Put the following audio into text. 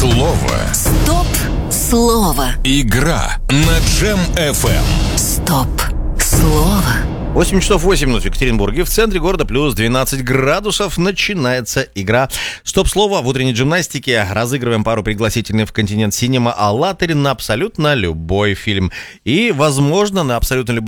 Слово. Стоп слово. Игра на Джем FM. Стоп слово. 8 часов 8 минут в Екатеринбурге. В центре города плюс 12 градусов. Начинается игра «Стоп-слово» в утренней гимнастике. Разыгрываем пару пригласительных в Континент Синема Алатырь на абсолютно любой фильм. И, возможно, на абсолютно любой